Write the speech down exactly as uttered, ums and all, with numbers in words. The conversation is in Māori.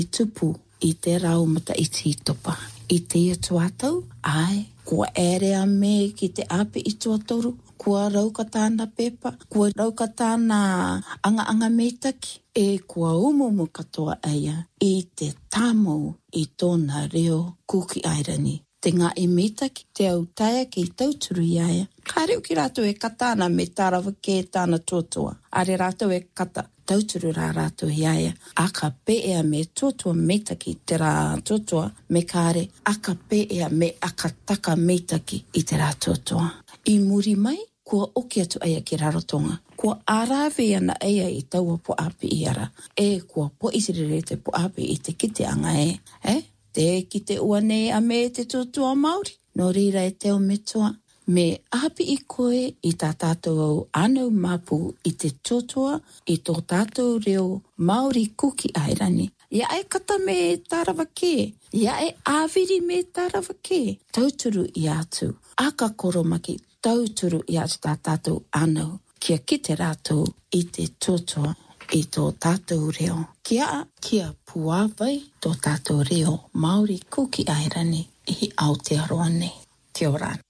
I tupu I te rau mata I ti topa. I te ia tuatau, ai, kua ere a me ki te ape I tuatoru, kua rauka tāna pepa, kua rauka tāna anga anga meitaki, e kua umumu katoa aia I te tamou I tōna reo kuki airani. Te ngā I meitaki, te au taia ki tauturu I aia. Ka reo ki rātou e katana me tārawa ke tāna tuatua. Are rātou e kata tauturu rā rātou I aia. Aka pēea me tuatua meitaki te rā tuatua me kāre. Aka pēea me aka taka meitaki I te rā tuatua. I muri mai, kua oki atu aia ki rarotonga. Kua arawe ana aia I taua po api I ara. E kua po isirere te po api I te kite anga e. Eh? Te kite ua nei a me te tuatua Māori. No rira e teo metua. Me api I koe I tā tātou au anau mapu I te tuatua I tō tātou reo Māori kuki airani. Ia e kata me tārawa ke. Ia e āwiri me tārawa ke. Tauturu I atu. Aka koromaki tauturu I atu tā tātou anau. Kia kite rātou I te tuatua I tō tātou reo. Kia, kia puawai tō tātou reo Māori kuki airani I Aotearoa nei. Kia ora.